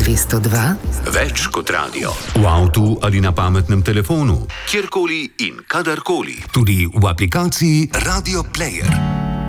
202. Več kot radio. V avtu ali na pametnem telefonu. Kjerkoli in kadarkoli. Tudi v aplikaciji Radio Player.